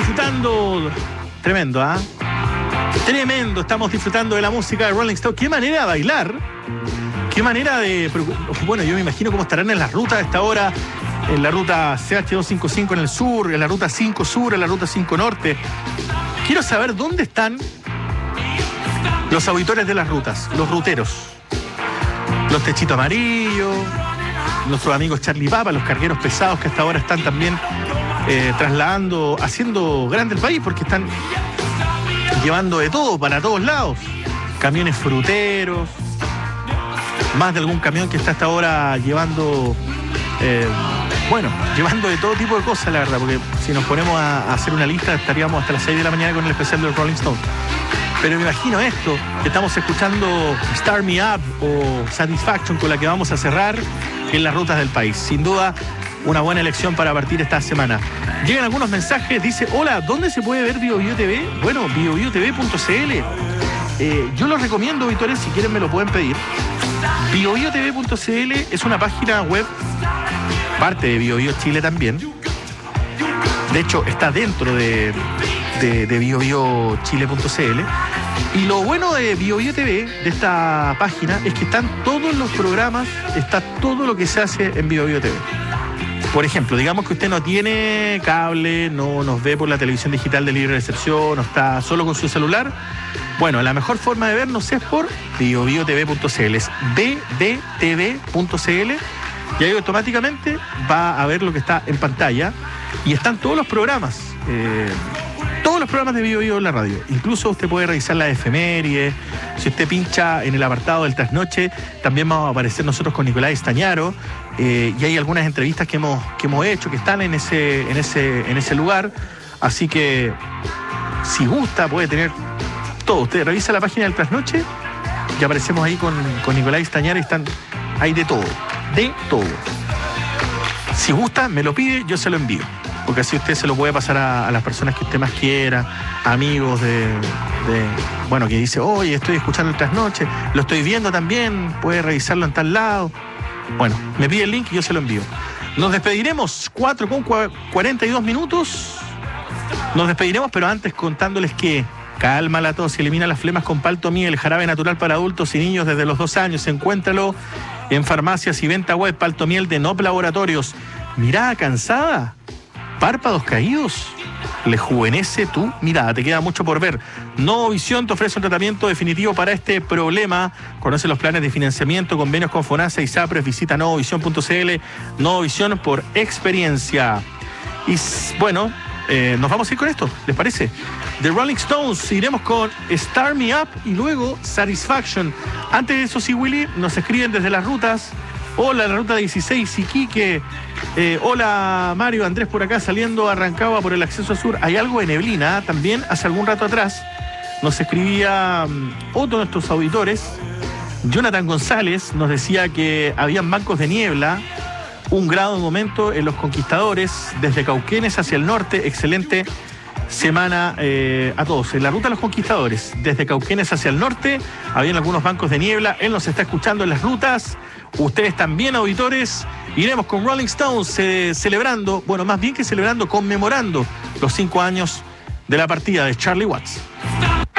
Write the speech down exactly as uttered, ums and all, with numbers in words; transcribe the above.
disfrutando. Tremendo, ¿ah? ¿eh? Tremendo, estamos disfrutando de la música de Rolling Stone. Qué manera de bailar. Qué manera de... Bueno, yo me imagino cómo estarán en las rutas a esta hora. En la ruta C H doscientos cincuenta y cinco en el sur, en la ruta cinco sur, en la ruta cinco norte. Quiero saber dónde están los auditores de las rutas, los ruteros. Los techitos amarillos, nuestros amigos Charlie Papa, los cargueros pesados que hasta ahora están también eh, trasladando, haciendo grande el país porque están llevando de todo para todos lados. Camiones fruteros, más de algún camión que está hasta ahora llevando, eh, bueno, llevando de todo tipo de cosas, la verdad, porque si nos ponemos a, a hacer una lista estaríamos hasta las seis de la mañana con el especial de Rolling Stone. Pero me imagino esto, que estamos escuchando Start Me Up o Satisfaction, con la que vamos a cerrar en las rutas del país. Sin duda, una buena elección para partir esta semana. Llegan algunos mensajes, dice, hola, ¿dónde se puede ver Bio Bio T V? Bueno, bio bio t v punto c l. Eh, yo lo recomiendo, auditores, si quieren me lo pueden pedir. bio bio t v punto c l es una página web, parte de Bio Bio Chile también. De hecho, está dentro de... de, de bio bio chile punto c l. Y lo bueno de Bio Bio T V, de esta página, es que están todos los programas, está todo lo que se hace en Bio Bio T V. Por ejemplo, digamos que usted no tiene cable, no nos ve por la televisión digital de libre recepción, no está solo con su celular. Bueno, la mejor forma de vernos es por bio bio t v punto c l, es b b t v punto c l, y ahí automáticamente va a ver lo que está en pantalla y están todos los programas. Eh, Todos los programas de Bio Bio en la radio. Incluso usted puede revisar las efemérides. Si usted pincha en el apartado del trasnoche, también vamos a aparecer nosotros con Nicolás Estañaro. Eh, y hay algunas entrevistas que hemos, que hemos hecho que están en ese, en, ese, en ese lugar. Así que, si gusta, puede tener todo. Usted revisa la página del trasnoche y aparecemos ahí con, con Nicolás Estañaro y están ahí de todo. De todo. Si gusta, me lo pide, yo se lo envío. Porque así usted se lo puede pasar a, a las personas que usted más quiera, amigos de, de, bueno, que dice, oye, estoy escuchando el trasnoche, lo estoy viendo también, puede revisarlo en tal lado. Bueno, me pide el link y yo se lo envío. Nos despediremos, cuatro con cuarenta y dos minutos. Nos despediremos, pero antes contándoles que calma la tos y elimina las flemas con Paltomiel, jarabe natural para adultos y niños desde los dos años. Encuéntralo en farmacias y venta web. Paltomiel de Nop Laboratorios. Mirada cansada, párpados caídos, rejuvenece tu mirada. Te queda mucho por ver. Novovisión te ofrece un tratamiento definitivo para este problema. Conoce los planes de financiamiento, convenios con FONASA y SAPRES. Visita novovisión punto c l. Novovisión por experiencia. Y bueno, eh, nos vamos a ir con esto, ¿les parece? The Rolling Stones, iremos con Start Me Up y luego Satisfaction. Antes de eso, sí, Willy, nos escriben desde las rutas. Hola, la ruta dieciséis, Iquique. Eh, hola, Mario, Andrés por acá, saliendo a Rancagua por el acceso sur. Hay algo de neblina, ¿eh? También hace algún rato atrás nos escribía um, otro de nuestros auditores, Jonathan González, nos decía que habían bancos de niebla, un grado de momento en Los Conquistadores, desde Cauquenes hacia el norte. Excelente semana eh, a todos. En la ruta de Los Conquistadores, desde Cauquenes hacia el norte, habían algunos bancos de niebla. Él nos está escuchando en las rutas. Ustedes también, auditores. Iremos con Rolling Stones eh, celebrando, bueno, más bien que celebrando, conmemorando los cinco años de la partida de Charlie Watts.